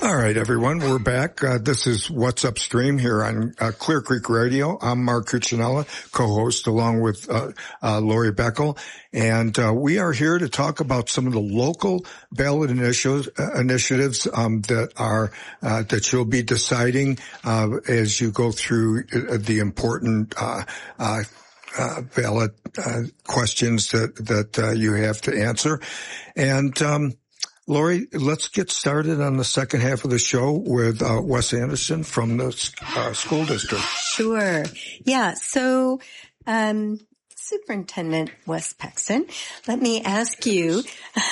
All right, everyone, we're back. This is What's Upstream here on Clear Creek Radio. I'm Mark Cuccinella, co-host, along with Lori Beckel, and we are here to talk about some of the local ballot initiatives that you'll be deciding as you go through the important ballot questions that you have to answer. And Lori, let's get started on the second half of the show with Wes Anderson from the school district. Sure. Yeah. So, Superintendent Wes Paxton, let me ask you,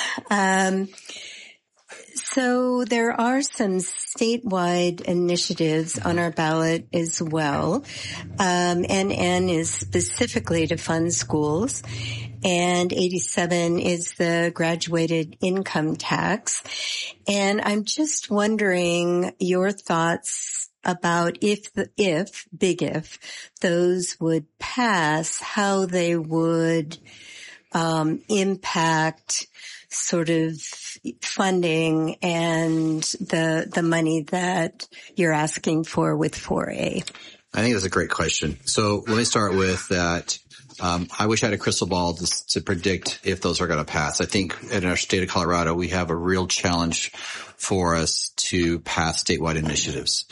so there are some statewide initiatives on our ballot as well. NN is specifically to fund schools, and 87 is the graduated income tax. And I'm just wondering your thoughts about if those would pass, how they would impact sort of funding and the money that you're asking for with 4A. I think that's a great question. So let me start with that. I wish I had a crystal ball to predict if those are going to pass. I think in our state of Colorado, we have a real challenge for us to pass statewide initiatives.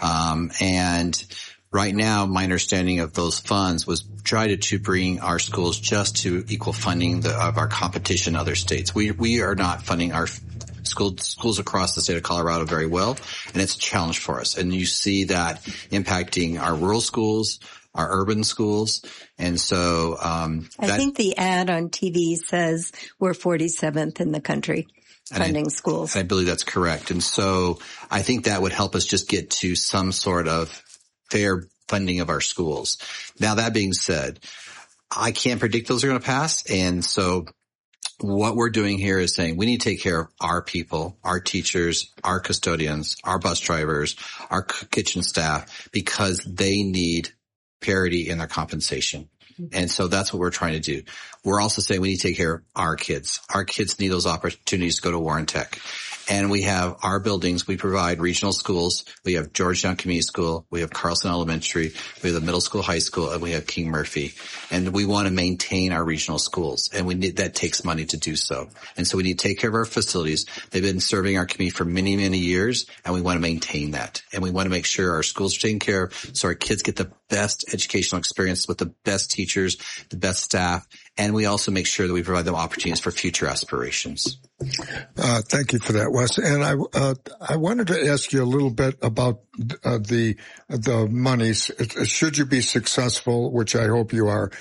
And right now, my understanding of those funds was try to bring our schools just to equal funding of our competition in other states. We are not funding our schools across the state of Colorado very well, and it's a challenge for us. And you see that impacting our rural schools, our urban schools. And so, I think the ad on TV says we're 47th in the country funding schools. I believe that's correct. And so I think that would help us just get to some sort of fair funding of our schools. Now, that being said, I can't predict those are going to pass. And so what we're doing here is saying we need to take care of our people, our teachers, our custodians, our bus drivers, our kitchen staff, because they need parity in their compensation. And so that's what we're trying to do. We're also saying we need to take care of our kids. Our kids need those opportunities to go to Warren Tech. And we have our buildings. We provide regional schools. We have Georgetown Community School. We have Carlson Elementary. We have the middle school, high school, and we have King Murphy. And we want to maintain our regional schools. And that takes money to do so. And so we need to take care of our facilities. They've been serving our community for many, many years, and we want to maintain that. And we want to make sure our schools are taken care of so our kids get the best educational experience with the best teachers, the best staff. And we also make sure that we provide them opportunities for future aspirations. Thank you for that, Wes. And I wanted to ask you a little bit about the monies. Should you be successful, which I hope you are,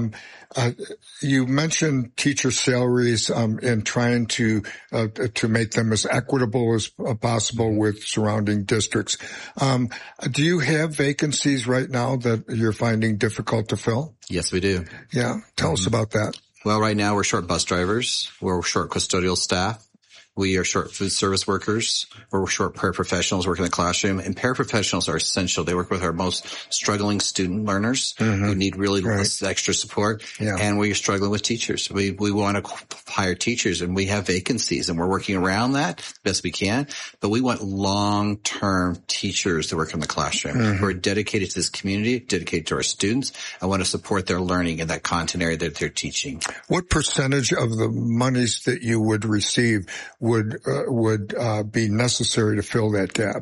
you mentioned teacher salaries and trying to make them as equitable as possible with surrounding districts. Do you have vacancies right now that you're finding difficult to fill? Yes, we do. Yeah. Tell us about that. Well, right now we're short bus drivers. We're short custodial staff. We are short food service workers. We're short paraprofessionals working in the classroom. And paraprofessionals are essential. They work with our most struggling student learners who need really extra support. Yeah. And we're struggling with teachers. We want to hire teachers, and we have vacancies, and we're working around that best we can. But we want long-term teachers to work in the classroom who are dedicated to this community, dedicated to our students, and want to support their learning in that content area that they're teaching. What percentage of the monies that you would receive would be necessary to fill that gap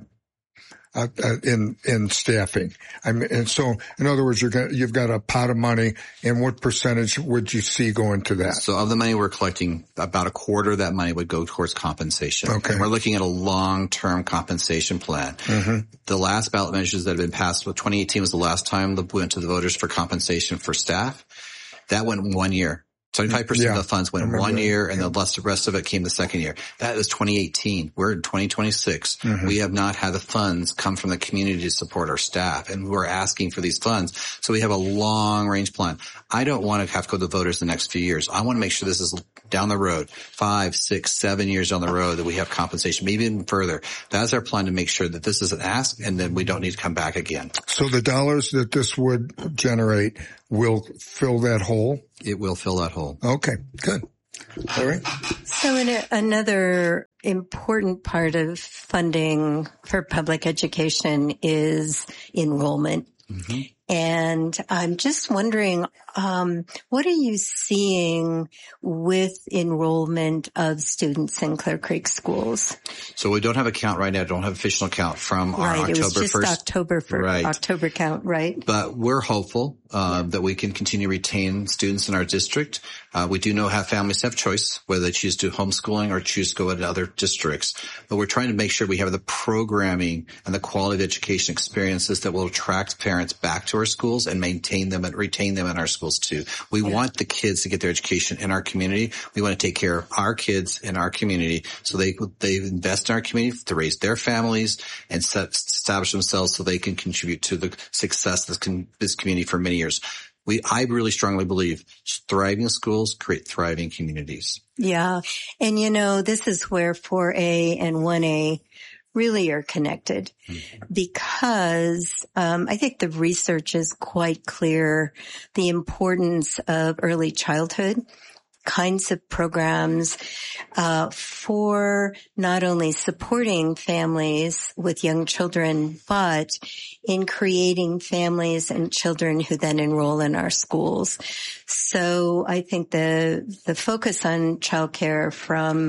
in staffing? And so, in other words, you've got a pot of money, and what percentage would you see going to that? So, of the money we're collecting, about a quarter of that money would go towards compensation. Okay. And we're looking at a long-term compensation plan. The last ballot measures that have been passed, 2018 was the last time we went to the voters for compensation for staff. That went 1 year. 75% of the funds went in 1 year, and the rest of it came the second year. That was 2018. We're in 2026. We have not had the funds come from the community to support our staff, and we're asking for these funds. So we have a long-range plan. I don't want to have to go to the voters the next few years. I want to make sure this is down the road, 5, 6, 7 years down the road, that we have compensation, maybe even further. That's our plan, to make sure that this is an ask, and then we don't need to come back again. So the dollars that this would generate will fill that hole? It will fill that hole. Okay, good. All right. So another important part of funding for public education is enrollment. Mm-hmm. And I'm just wondering, what are you seeing with enrollment of students in Clear Creek schools? So we don't have a count right now. Don't have an official count from our October 1st. It was just October 1st, right. October count, right? But we're hopeful that we can continue to retain students in our district. We do know how families have choice, whether they choose to homeschooling or choose to go into other districts. But we're trying to make sure we have the programming and the quality of education experiences that will attract parents back to our schools and maintain them and retain them in our schools too. We want the kids to get their education in our community. We want to take care of our kids in our community so they invest in our community to raise their families and establish themselves so they can contribute to the success of this community for many years. I really strongly believe thriving schools create thriving communities. Yeah. And this is where 4A and 1A really are connected because I think the research is quite clear, the importance of early childhood kinds of programs for not only supporting families with young children, but in creating families and children who then enroll in our schools. So I think the focus on childcare from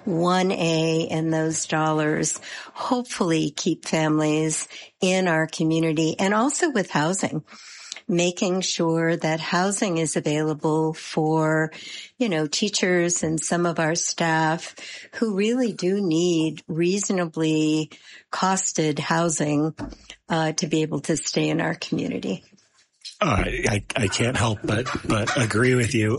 1A and those dollars hopefully keep families in our community, and also with housing, making sure that housing is available for, teachers and some of our staff who really do need reasonably costed housing to be able to stay in our community. I can't help but agree with you.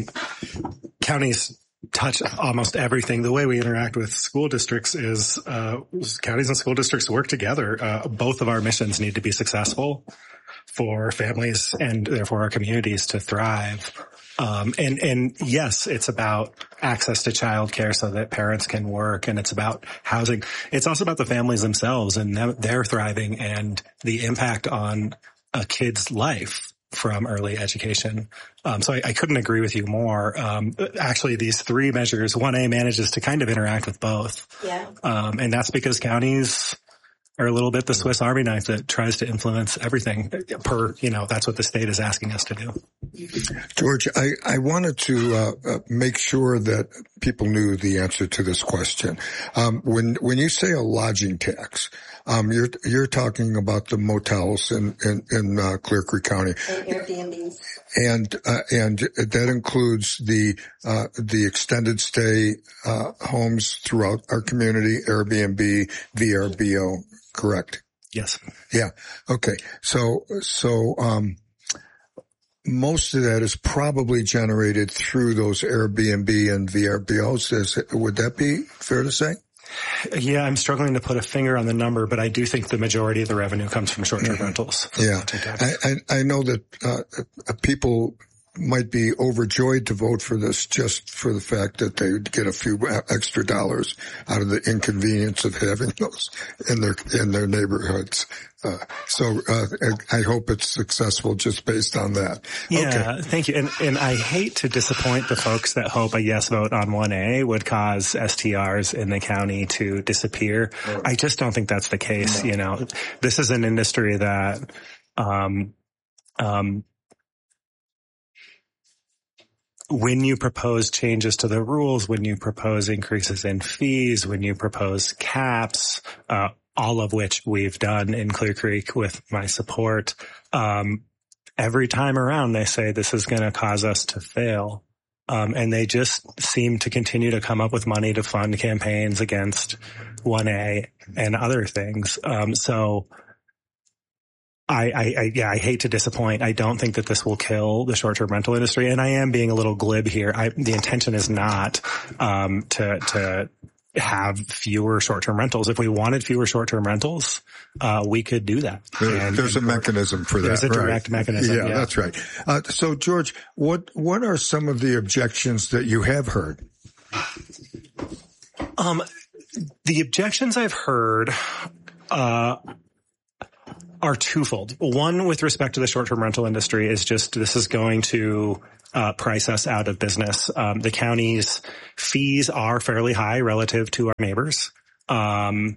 Counties touch almost everything. The way we interact with school districts is counties and school districts work together. Both of our missions need to be successful for families and therefore our communities to thrive. And yes, it's about access to childcare so that parents can work, and it's about housing. It's also about the families themselves and their thriving and the impact on a kid's life from early education. So I couldn't agree with you more. Actually, these three measures, 1A manages to kind of interact with both. Yeah. And that's because counties are a little bit the Swiss Army knife that tries to influence everything that's what the state is asking us to do. George, I wanted to make sure that people knew the answer to this question. When you say a lodging tax, you're talking about the motels in Clear Creek County. And Airbnbs. And that includes the extended stay homes throughout our community, Airbnb, VRBO. Correct. Yes. Yeah. Okay. So, most of that is probably generated through those Airbnb and VRBOs. Would that be fair to say? Yeah, I'm struggling to put a finger on the number, but I do think the majority of the revenue comes from short-term rentals. Yeah. I know that people might be overjoyed to vote for this just for the fact that they would get a few extra dollars out of the inconvenience of having those in their neighborhoods. So I hope it's successful just based on that. Yeah, okay. Thank you. And I hate to disappoint the folks that hope a yes vote on 1A would cause STRs in the county to disappear. I just don't think that's the case. This is an industry that, when you propose changes to the rules, when you propose increases in fees, when you propose caps, all of which we've done in Clear Creek with my support, every time around they say this is going to cause us to fail. And they just seem to continue to come up with money to fund campaigns against 1A and other things. So I hate to disappoint. I don't think that this will kill the short-term rental industry, and I am being a little glib here. The intention is not to have fewer short-term rentals. If we wanted fewer short-term rentals, we could do that. There's a mechanism for that. There's a direct mechanism. Yeah, that's right. So, George, what are some of the objections that you have heard? The objections I've heard are twofold. One, with respect to the short-term rental industry, is just this is going to price us out of business. The county's fees are fairly high relative to our neighbors. When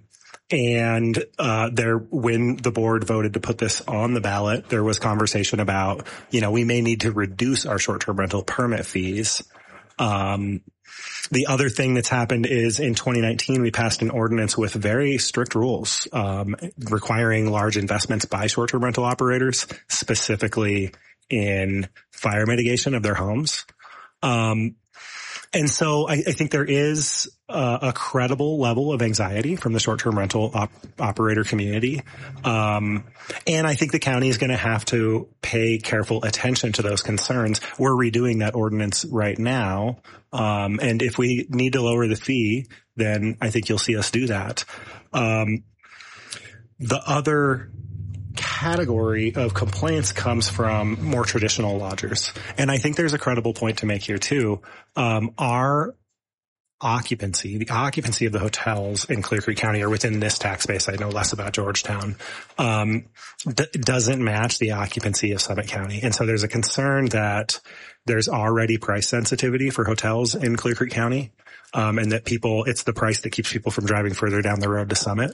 the board voted to put this on the ballot, there was conversation about, we may need to reduce our short-term rental permit fees. The other thing that's happened is in 2019, we passed an ordinance with very strict rules, requiring large investments by short-term rental operators, specifically in fire mitigation of their homes. And so I think there is a credible level of anxiety from the short-term rental operator community. And I think the county is going to have to pay careful attention to those concerns. We're redoing that ordinance right now. And if we need to lower the fee, then I think you'll see us do that. The other category of complaints comes from more traditional lodgers. And I think there's a credible point to make here too. The occupancy of the hotels in Clear Creek County or within this tax base, I know less about Georgetown, doesn't match the occupancy of Summit County. And so there's a concern that there's already price sensitivity for hotels in Clear Creek County. And that it's the price that keeps people from driving further down the road to Summit.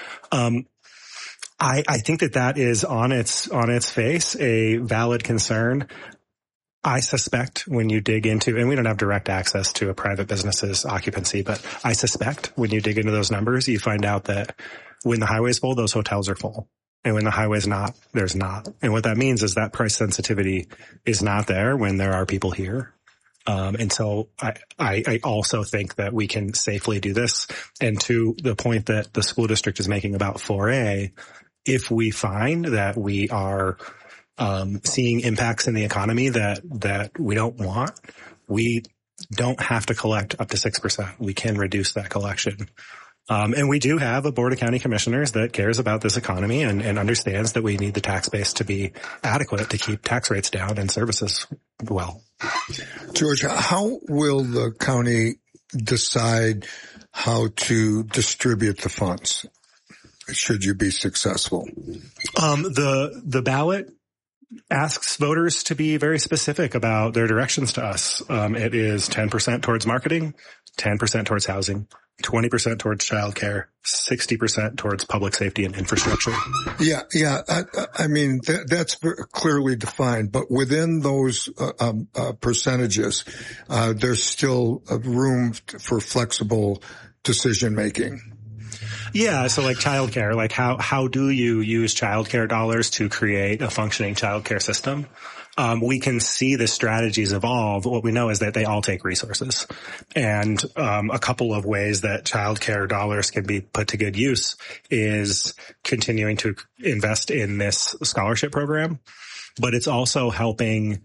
I think that is on its face a valid concern. I suspect when you dig into, and we don't have direct access to a private business's occupancy, but I suspect when you dig into those numbers, you find out that when the highway's full, those hotels are full. And when the highway's not, there's not. And what that means is that price sensitivity is not there when there are people here. And so I also think that we can safely do this. And to the point that the school district is making about 4A, if we find that we are seeing impacts in the economy that we don't want, we don't have to collect up to 6%. We can reduce that collection. And we do have a board of county commissioners that cares about this economy and understands that we need the tax base to be adequate to keep tax rates down and services well. George, how will the county decide how to distribute the funds? Should you be successful? The ballot asks voters to be very specific about their directions to us. It is 10% towards marketing, 10% towards housing, 20% towards childcare, 60% towards public safety and infrastructure. Yeah. I mean, that's clearly defined, but within those percentages, there's still room for flexible decision making. Yeah. So like childcare, like how do you use childcare dollars to create a functioning childcare system? We can see the strategies evolve. What we know is that they all take resources. And a couple of ways that childcare dollars can be put to good use is continuing to invest in this scholarship program, but it's also helping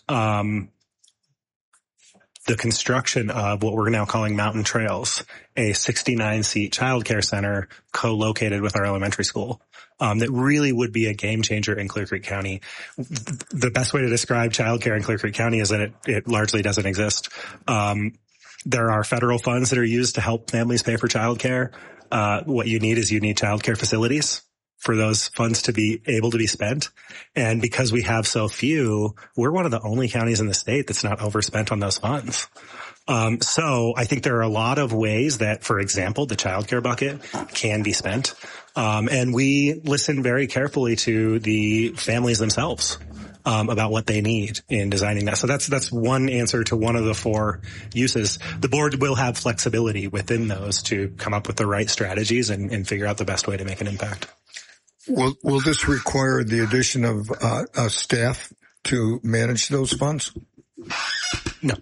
the construction of what we're now calling Mountain Trails, a 69-seat childcare center co-located with our elementary school. That really would be a game changer in Clear Creek County. The best way to describe childcare in Clear Creek County is that it largely doesn't exist. There are federal funds that are used to help families pay for childcare. What you need childcare facilities for those funds to be able to be spent. And because we have so few, we're one of the only counties in the state that's not overspent on those funds. So I think there are a lot of ways that, for example, the childcare bucket can be spent. And we listen very carefully to the families themselves, about what they need in designing that. So that's one answer to one of the four uses. The board will have flexibility within those to come up with the right strategies and figure out the best way to make an impact. Will this require the addition of staff to manage those funds? No,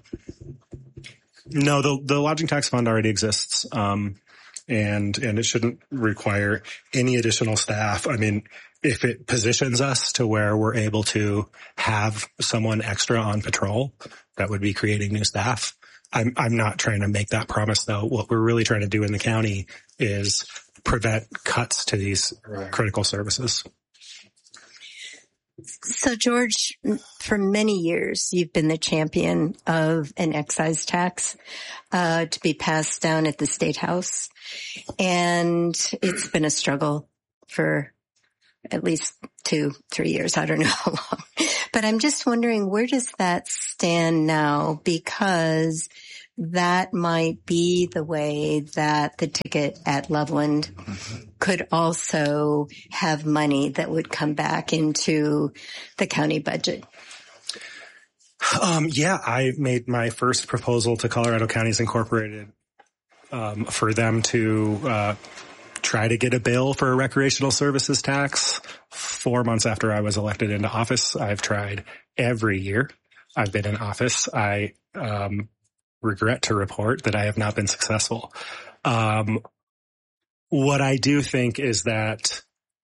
the lodging tax fund already exists, and it shouldn't require any additional staff. I mean, if it positions us to where we're able to have someone extra on patrol, that would be creating new staff. I'm not trying to make that promise though. What we're really trying to do in the county is prevent cuts to these critical services. So, George, for many years, you've been the champion of an excise tax to be passed down at the State House. And it's been a struggle for at least 2-3 years. I don't know how long. But I'm just wondering, where does that stand now? Because that might be the way that the ticket at Loveland could also have money that would come back into the county budget. I made my first proposal to Colorado Counties Incorporated for them to try to get a bill for a recreational services tax 4 months after I was elected into office. I've tried every year I've been in office. I regret to report that I have not been successful. What I do think is that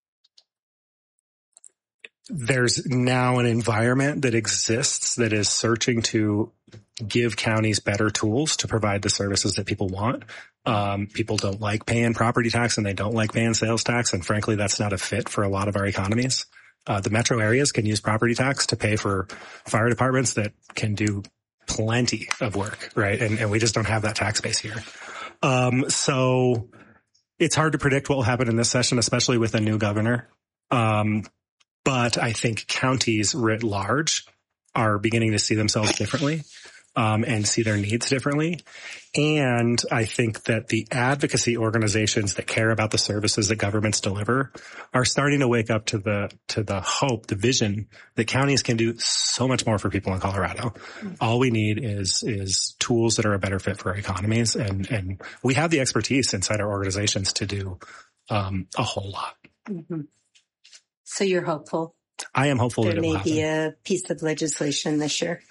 there's now an environment that exists that is searching to give counties better tools to provide the services that people want. People don't like paying property tax and they don't like paying sales tax. And frankly, that's not a fit for a lot of our economies. The metro areas can use property tax to pay for fire departments that can do plenty of work, right? And we just don't have that tax base here. So it's hard to predict what will happen in this session, especially with a new governor. But I think counties writ large are beginning to see themselves differently, and see their needs differently. And I think that the advocacy organizations that care about the services that governments deliver are starting to wake up to the hope, the vision that counties can do so much more for people in Colorado. All we need is tools that are a better fit for our economies. And we have the expertise inside our organizations to do a whole lot. Mm-hmm. So you're hopeful? I am hopeful that it will there may happen. be a piece of legislation this year.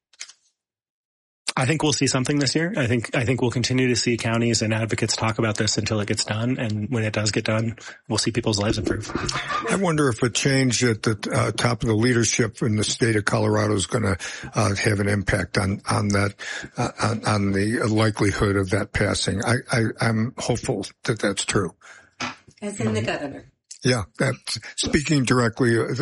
I think we'll see something this year. I think we'll continue to see counties and advocates talk about this until it gets done. And when it does get done, we'll see people's lives improve. I wonder if a change at the top of the leadership in the state of Colorado is going to have an impact on that, on the likelihood of that passing. I'm hopeful that that's true. As in the governor. Yeah, speaking directly to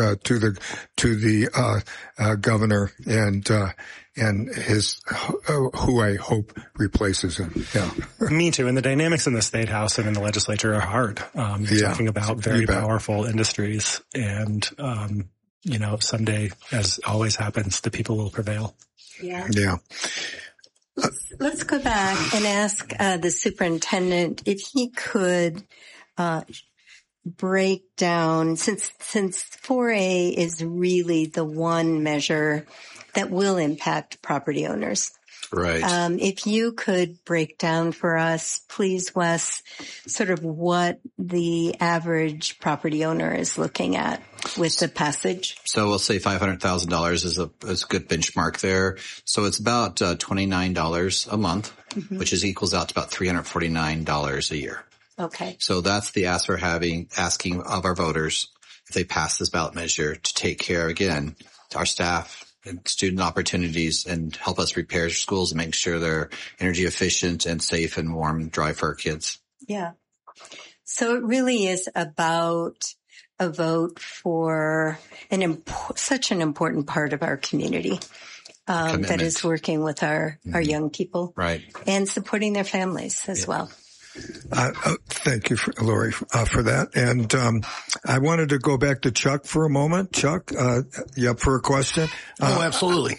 the governor and his who I hope replaces him. Yeah, me too. And the dynamics in the state house and in the legislature are hard. You're talking about very powerful industries, and someday, as always happens, the people will prevail. Yeah. Yeah. Let's go back and ask the superintendent if he could break down, since 4A is really the one measure that will impact property owners. Right. If you could break down for us, please, Wes, sort of what the average property owner is looking at with the passage. So we'll say $500,000 is a good benchmark there. So it's about $29 a month, which equals out to about $349 a year. Okay. So that's the ask we're asking of our voters if they pass this ballot measure to take care, again, to our staff and student opportunities and help us repair schools and make sure they're energy efficient and safe and warm and dry for our kids. Yeah. So it really is about a vote for such an important part of our community that is working with our young people, right, and supporting their families as well. Thank you, Lori, for that. And I wanted to go back to Chuck for a moment. Chuck, you up for a question? Absolutely.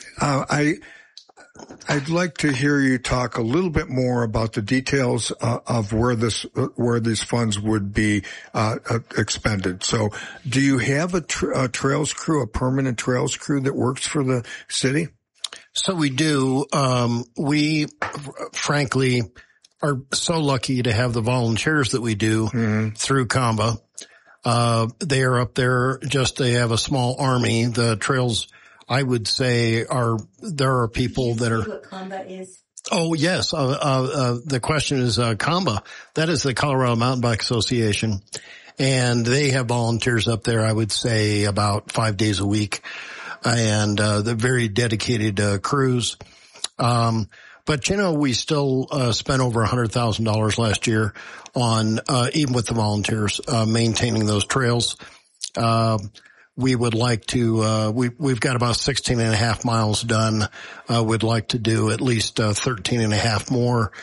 I'd like to hear you talk a little bit more about the details of where these funds would be expended. So, do you have a trails crew, a permanent trails crew that works for the city? So we do. We, frankly, are so lucky to have the volunteers that we do through CAMBA. They are up there they have a small army. The trails, I would say, there are people that are. What CAMBA is? Oh, yes. The question is, CAMBA. That is the Colorado Mountain Bike Association. And they have volunteers up there, I would say, about 5 days a week. And, they're very dedicated, crews. But we still spent over $100,000 last year on even with the volunteers maintaining those trails. We would like to we've got about 16 and a half miles done. We'd like to do at least 13 and a half more.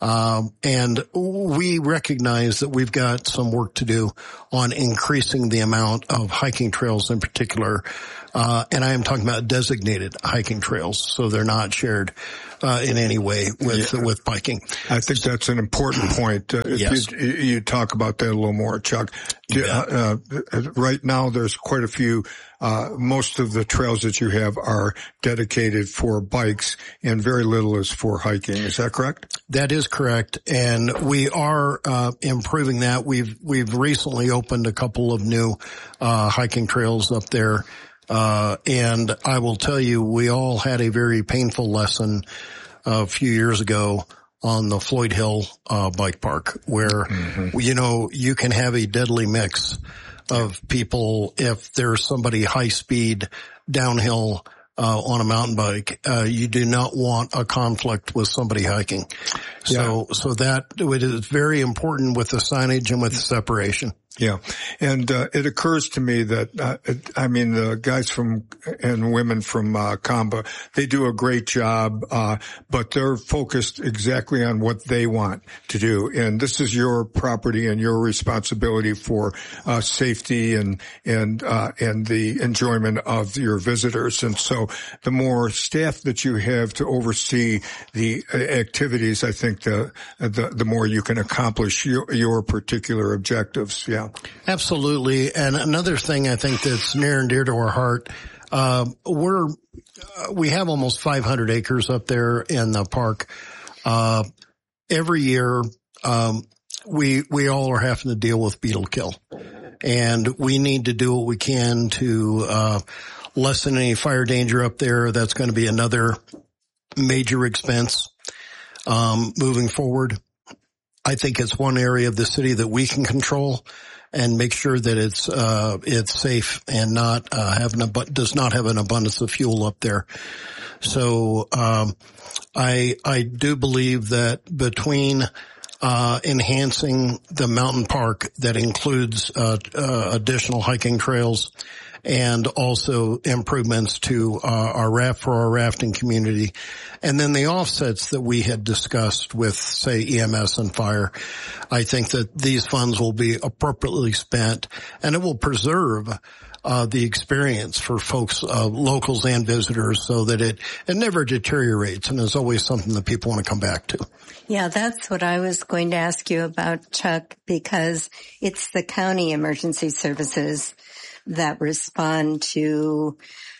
And we recognize that we've got some work to do on increasing the amount of hiking trails in particular. And I am talking about designated hiking trails, so they're not shared in any way with biking. I think that's an important point. Yes. If you talk about that a little more, Chuck. Right now, there's quite a few. Most of the trails that you have are dedicated for bikes, and very little is for hiking. Is that correct? That is correct, and we are improving that. We've recently opened a couple of new hiking trails up there. And I will tell you, we all had a very painful lesson a few years ago on the Floyd Hill bike park, where, you can have a deadly mix of people if there's somebody high speed downhill on a mountain bike. You do not want a conflict with somebody hiking. So that it is very important with the signage and with the separation. Yeah. And it occurs to me that the guys and women from Kamba, they do a great job, but they're focused exactly on what they want to do. And this is your property and your responsibility for safety and the enjoyment of your visitors. And so the more staff that you have to oversee the activities, I think the more you can accomplish your particular objectives. Yeah. Absolutely. And another thing I think that's near and dear to our heart, we have almost 500 acres up there in the park. Every year, we all are having to deal with beetle kill, and we need to do what we can to, lessen any fire danger up there. That's going to be another major expense, moving forward. I think it's one area of the city that we can control and make sure that it's safe and not does not have an abundance of fuel up there. So I do believe that between enhancing the mountain park that includes additional hiking trails and also improvements to our rafting community, and then the offsets that we had discussed with, say, EMS and fire, I think that these funds will be appropriately spent, and it will preserve the experience for folks, locals and visitors, so that it never deteriorates and is always something that people want to come back to. Yeah, that's what I was going to ask you about, Chuck, because it's the county emergency services that respond to,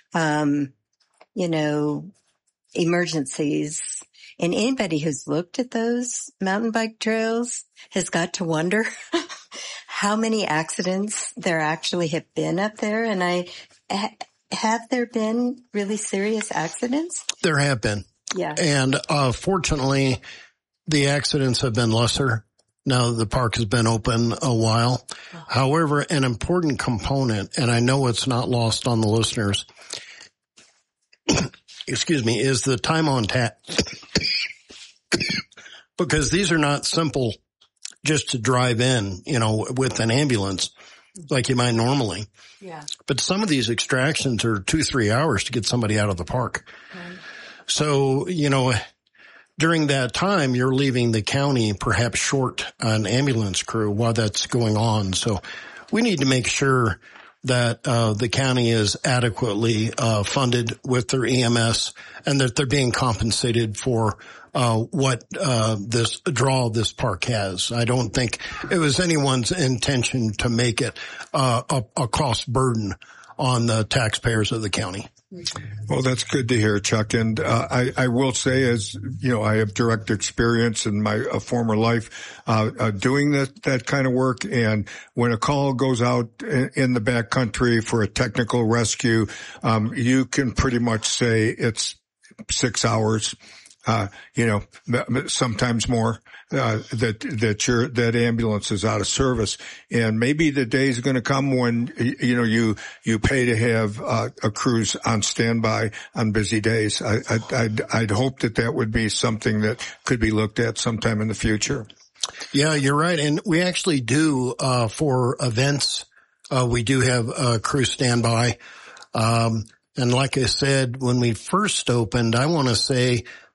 emergencies. And anybody who's looked at those mountain bike trails has got to wonder how many accidents there actually have been up there. And have there been really serious accidents? There have been. Yeah. And, fortunately, the accidents have been lesser. Now the park has been open a while. Oh. However, an important component, and I know it's not lost on the listeners, is the time on task. Because these are not simple just to drive in, with an ambulance like you might normally. Yeah. But some of these extractions are 2-3 hours to get somebody out of the park. Right. So, during that time, you're leaving the county perhaps short an ambulance crew while that's going on. So we need to make sure that the county is adequately funded with their EMS and that they're being compensated for what this draw this park has. I don't think it was anyone's intention to make it a cost burden on the taxpayers of the county. Well, that's good to hear, Chuck. And I will say, as I have direct experience in my former life doing that kind of work. And when a call goes out in the backcountry for a technical rescue, you can pretty much say it's 6 hours. Sometimes more, that ambulance is out of service. And maybe the day is going to come when, you pay to have a crews on standby on busy days. I'd hope that would be something that could be looked at sometime in the future. Yeah, you're right. And we actually do, for events, we do have a crew standby. And like I said, when we first opened, I want to say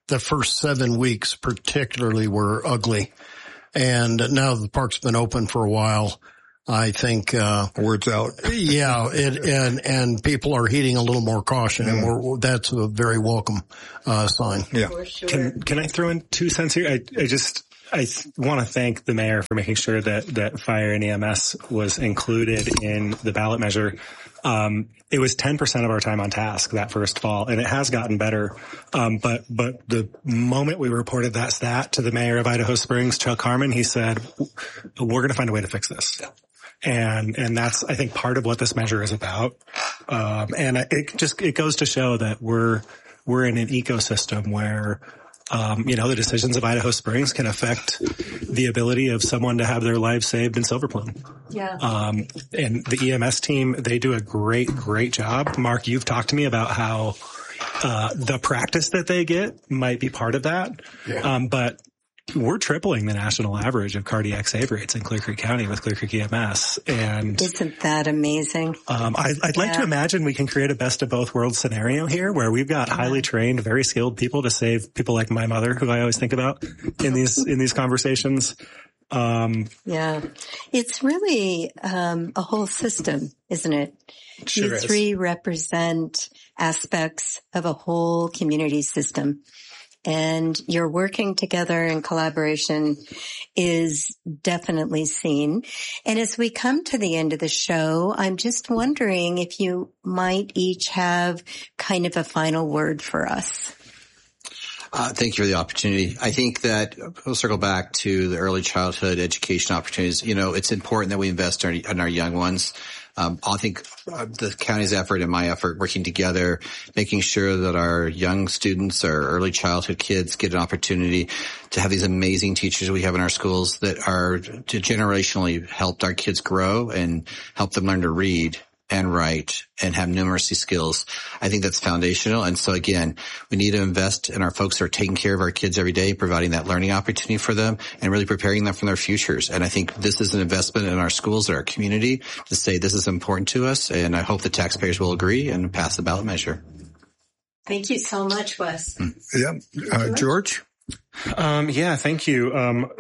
the first 7 weeks particularly were ugly. And now the park's been open for a while. I think, word's out. Yeah. And people are heeding a little more caution, and that's a very welcome, sign. Yeah. For sure. Can I throw in 2 cents here? I want to thank the mayor for making sure that fire and EMS was included in the ballot measure. It was 10% of our time on task that first fall, and it has gotten better. But the moment we reported that stat to the mayor of Idaho Springs, Chuck Harmon, he said, we're going to find a way to fix this. Yeah. And that's, I think, part of what this measure is about. And it goes to show that we're in an ecosystem where, the decisions of Idaho Springs can affect the ability of someone to have their life saved in Silver Plume. Yeah. And the EMS team, they do a great job. Mark, you've talked to me about how, the practice that they get might be part of that. Yeah. But we're tripling the national average of cardiac save rates in Clear Creek County with Clear Creek EMS. And isn't that amazing? I'd like to imagine we can create a best of both worlds scenario here where we've got highly trained, very skilled people to save people like my mother, who I always think about in these conversations. Yeah. It's really, a whole system, isn't it? Sure You three represent aspects of a whole community system. And your working together in collaboration is definitely seen. And as we come to the end of the show, I'm just wondering if you might each have kind of a final word for us. Thank you for the opportunity. I think that we'll circle back to the early childhood education opportunities. It's important that we invest in our young ones. I think the county's effort and my effort working together, making sure that our young students, our early childhood kids get an opportunity to have these amazing teachers we have in our schools that are to generationally helped our kids grow and help them learn to read and write and have numeracy skills. I think that's foundational. And so again, we need to invest in our folks who are taking care of our kids every day, providing that learning opportunity for them and really preparing them for their futures. And I think this is an investment in our schools, in our community, to say this is important to us. And I hope the taxpayers will agree and pass the ballot measure. Thank you so much, Wes. Yeah. George? Yeah, thank you.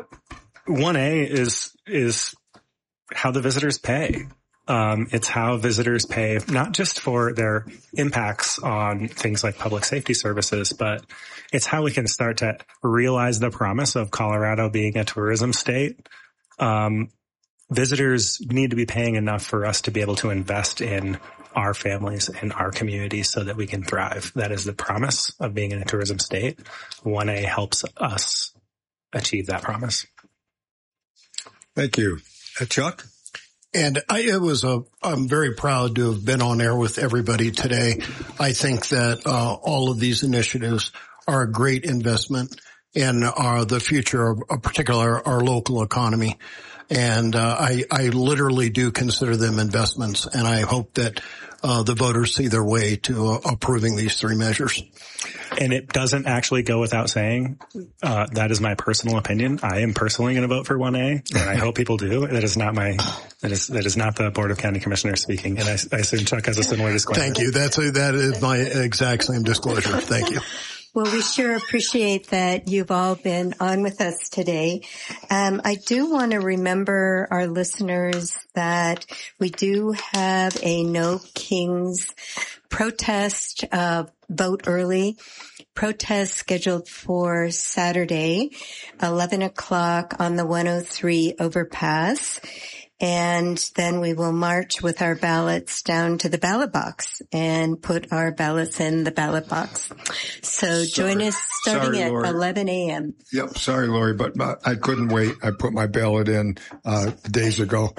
1A is how the visitors pay. It's how visitors pay, not just for their impacts on things like public safety services, but it's how we can start to realize the promise of Colorado being a tourism state. Visitors need to be paying enough for us to be able to invest in our families and our communities so that we can thrive. That is the promise of being in a tourism state. 1A helps us achieve that promise. Thank you. Chuck? And I'm very proud to have been on air with everybody today. I think that, all of these initiatives are a great investment in the future of particular our local economy. And, I literally do consider them investments, and I hope that, the voters see their way to approving these 3 measures. And it doesn't actually go without saying, that is my personal opinion. I am personally going to vote for 1A, and I hope people do. That is not the Board of County Commissioners speaking. And I assume Chuck has a similar disclaimer. Thank you. That is my exact same disclosure. Thank you. Well, we sure appreciate that you've all been on with us today. I do want to remember our listeners that we do have a No Kings protest, vote early protest scheduled for Saturday, 11 o'clock on the 103 overpass. And then we will march with our ballots down to the ballot box and put our ballots in the ballot box. So join us starting at 11 a.m. Yep. Sorry, Lori, but I couldn't wait. I put my ballot in days ago.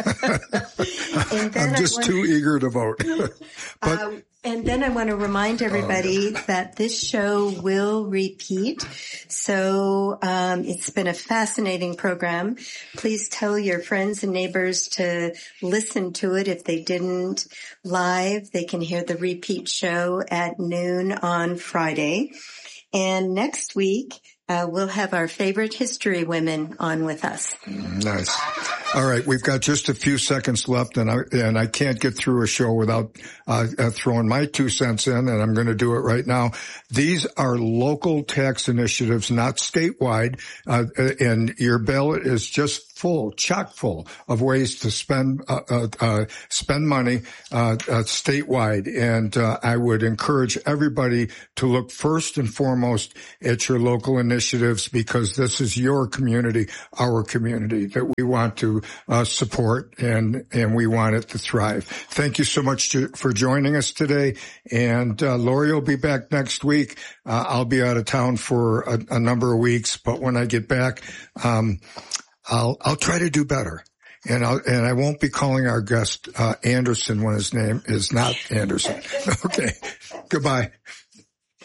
I'm just too eager to vote. But and then I want to remind everybody that this show will repeat. So it's been a fascinating program. Please tell your friends and neighbors to listen to it. If they didn't live, they can hear the repeat show at noon on Friday. And next week, we'll have our favorite history women on with us. Nice. All right, we've got just a few seconds left, and I can't get through a show without throwing my 2 cents in, and I'm going to do it right now. These are local tax initiatives, not statewide, and your ballot is just chock full of ways to spend money statewide. And I would encourage everybody to look first and foremost at your local initiatives, because this is your community, our community, that we want to support, and we want it to thrive. Thank you so much for joining us today. And Lori will be back next week. I'll be out of town for a number of weeks, but when I get back, I'll try to do better. And I won't be calling our guest Anderson when his name is not Anderson. Okay. Goodbye.